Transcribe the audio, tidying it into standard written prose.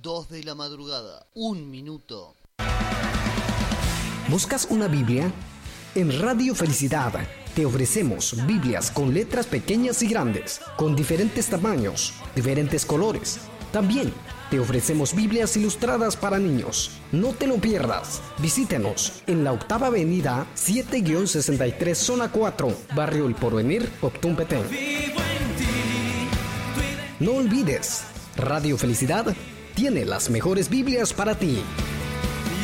2 de la madrugada, 1 minuto. ¿Buscas una Biblia? En Radio Felicidad te ofrecemos Biblias con letras pequeñas y grandes, con diferentes tamaños, diferentes colores. También te ofrecemos Biblias ilustradas para niños. No te lo pierdas. Visítenos en la 8ª Avenida 7-63, Zona 4, Barrio El Porvenir, Optún Petén. No olvides, Radio Felicidad tiene las mejores Biblias para ti.